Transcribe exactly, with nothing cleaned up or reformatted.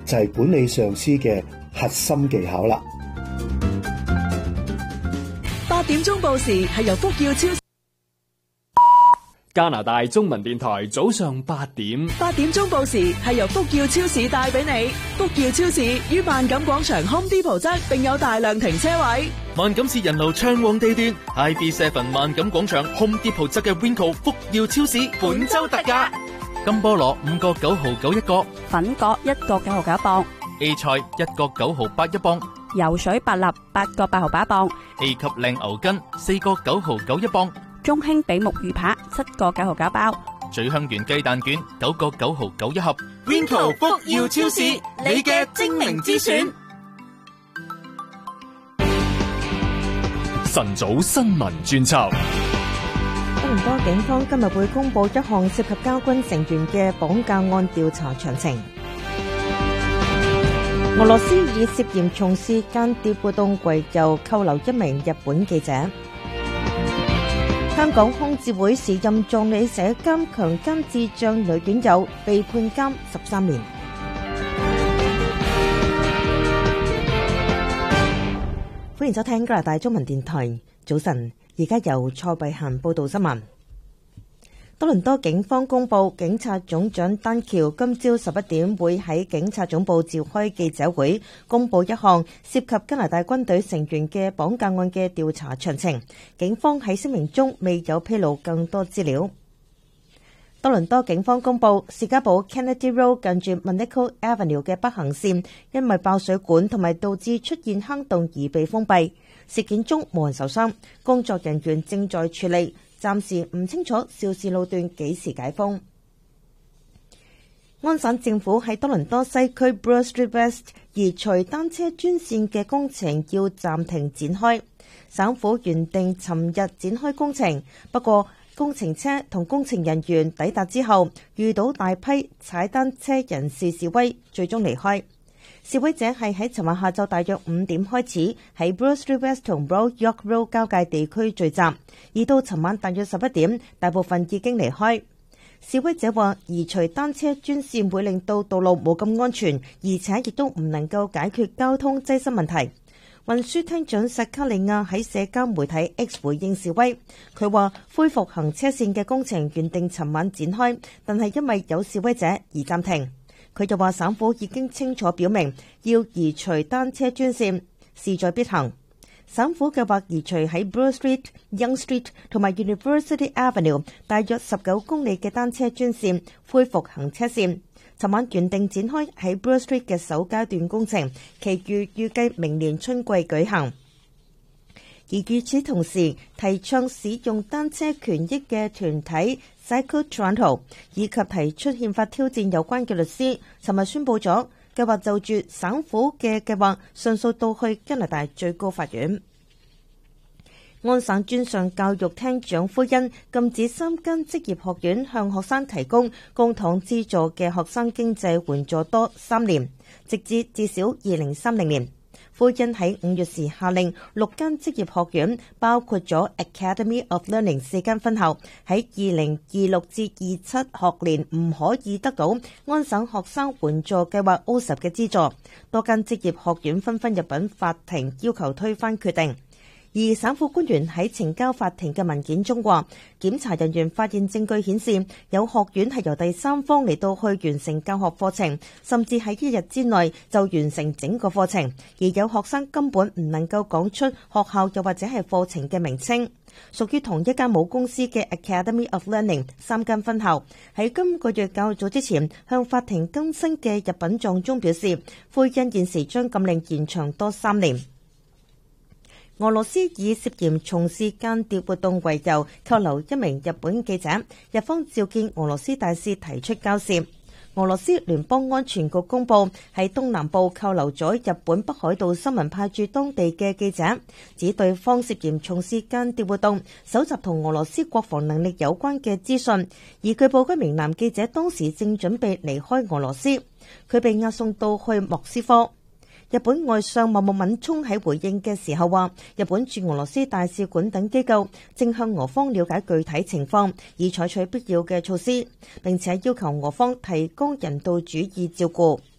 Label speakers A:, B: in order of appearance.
A: 就係管理上司嘅核心技巧啦。
B: 八點鐘報時係由福耀超市。
C: 加拿大中文電台早上八點，
B: 八點鐘報時係由福耀超市帶俾你。福耀超市於萬錦廣場 Home Depot 側，並有大量停車位。
D: 萬錦市人流暢旺地段 I B 七 萬錦廣場 Home Depot 側嘅 Winco 福耀超市本周特價：金菠蘿五個九毫九一個，
E: 粉角一個九毫九一磅
D: ，A 菜一個九毫八一磅，
E: 游水百立八個八毫八一磅
D: ，A 級靚牛筋四個九毫九一磅。
E: 中興比目魚扒七個九毫九包，
D: 咀香園雞蛋卷九個九毫九一盒。
F: Winco 福耀超市，你嘅精明之選。
C: 晨早新聞專輯。
G: 多倫多警方今日會公布一項涉及交軍成員嘅綁架案調查詳情。俄羅斯以涉嫌從事間諜活動為由扣留一名日本記者。香港空置會時任助理社監強姦智障女院友，被判監十三年。歡迎收聽加拿大中文電台早晨，而家由蔡慧嫻報道新聞。多倫多警方公布，警察總長丹橋今朝十一點會喺警察總部召開記者會，公布一項涉及加拿大軍隊成員嘅綁架案嘅調查詳情。警方喺聲明中未有披露更多資料。多倫多警方公布，士嘉堡 Kennedy Road 近住 Monaco Avenue 嘅北行線因為爆水管同埋導致出現坑洞而被封閉。事件中冇人受傷，工作人員正在處理。暫時唔清楚肇事路段幾時解封。安省政府喺多倫多西區 Bloor Street West 移除單車專線嘅工程要暫停展開。省府原定尋日展開工程，不過工程車同工程人員抵達之後，遇到大批踩單車人士示威，最終離開。示威者係喺尋日下晝大約五點開始喺 Bloor Street West 同 Royal York Road 交界地區聚集，而到尋晚大約十一點，大部分已經離開。示威者話移除單車專線會令到道路冇咁安全，而且亦都唔能夠解決交通擠塞問題。運輸廳長薩卡利亞喺社交媒體 X 回應示威，佢話恢復行車線嘅工程原定尋晚展開，但係因為有示威者而暫停。佢又話省府已經清楚表明要移除單車專線，勢在必行。省府計劃移除喺 Bloor Street、Young Street 同埋 University Avenue 大約十九公里嘅單車專線，恢復行車線。尋晚原定展開喺 Bloor Street 嘅首階段工程，其餘預計明年春季舉行。而與此同時，提倡使用單車權益嘅團體 Cycle Toronto 以及提出憲法挑戰有關嘅律師，尋日宣布咗計劃就住省府嘅計劃上訴到去加拿大最高法院。安省專上教育廳長夫人禁止三間職業學院向學生提供公帑資助嘅學生經濟援助多三年，直至至少二零三零年。夫人喺五月時下令六間職業學院，包括咗 Academy of Learning 四間分校，喺二零二六至二七學年唔可以得到安省學生援助計劃 O S A P 嘅資助。多間職業學院紛紛入稟法庭，要求推翻決定。而省府官員喺呈交法庭嘅文件中話，檢查人員發現證據顯示有學院係由第三方嚟到去完成教學課程，甚至喺一日之內就完成整個課程，而有學生根本唔能夠講出學校又或者係課程嘅名稱。屬於同一間母公司嘅 Academy of Learning 三間分校喺今個月較早之前向法庭更新嘅入稟狀中表示，夫人現時將禁令延長多三年。俄羅斯以涉嫌從事間諜活動為由扣留一名日本記者，日方召見俄羅斯大使提出交涉。俄羅斯聯邦安全局公布喺東南部扣留咗日本北海道新聞派駐當地嘅記者，指對方涉嫌從事間諜活動，搜集同俄羅斯國防能力有關嘅資訊。而據報該名男記者當時正準備離開俄羅斯，佢被押送到去莫斯科。日本外相茂木敏充喺回應嘅時候話，日本駐俄羅斯大使館等機構正向俄方了解具體情況，以採取必要嘅措施，並且要求俄方提供人道主義照顧。